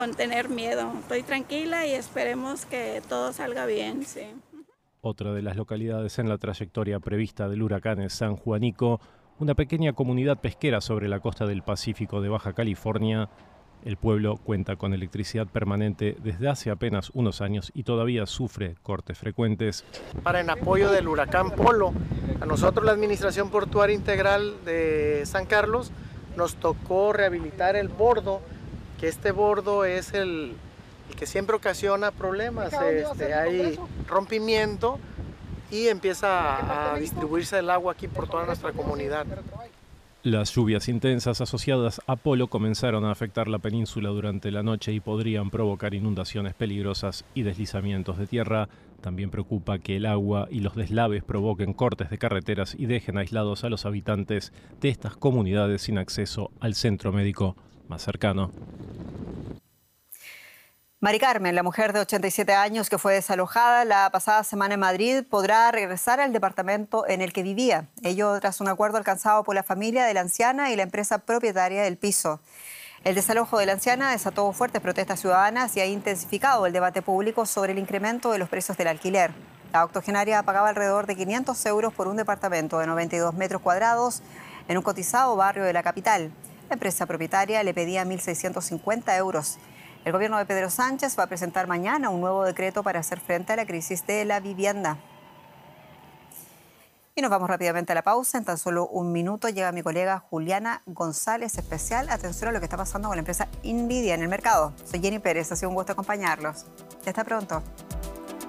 Con tener miedo, estoy tranquila y esperemos que todo salga bien, sí. Otra de las localidades en la trayectoria prevista del huracán es San Juanico, una pequeña comunidad pesquera sobre la costa del Pacífico de Baja California. El pueblo cuenta con electricidad permanente desde hace apenas unos años y todavía sufre cortes frecuentes. Para en apoyo del huracán Polo, a nosotros la Administración Portuaria Integral de San Carlos nos tocó rehabilitar el bordo, que este bordo es el que siempre ocasiona problemas. Hay rompimiento y empieza a distribuirse el agua aquí por toda nuestra comunidad. Las lluvias intensas asociadas a Polo comenzaron a afectar la península durante la noche y podrían provocar inundaciones peligrosas y deslizamientos de tierra. También preocupa que el agua y los deslaves provoquen cortes de carreteras y dejen aislados a los habitantes de estas comunidades sin acceso al centro médico más cercano. Mari Carmen, la mujer de 87 años que fue desalojada la pasada semana en Madrid, podrá regresar al departamento en el que vivía. Ello tras un acuerdo alcanzado por la familia de la anciana y la empresa propietaria del piso. El desalojo de la anciana desató fuertes protestas ciudadanas y ha intensificado el debate público sobre el incremento de los precios del alquiler. La octogenaria pagaba alrededor de 500 euros por un departamento de 92 metros cuadrados en un cotizado barrio de la capital. La empresa propietaria le pedía 1.650 euros. El gobierno de Pedro Sánchez va a presentar mañana un nuevo decreto para hacer frente a la crisis de la vivienda. Y nos vamos rápidamente a la pausa. En tan solo un minuto llega mi colega Juliana González, especial atención a lo que está pasando con la empresa Nvidia en el mercado. Soy Jenny Pérez, ha sido un gusto acompañarlos. Hasta pronto.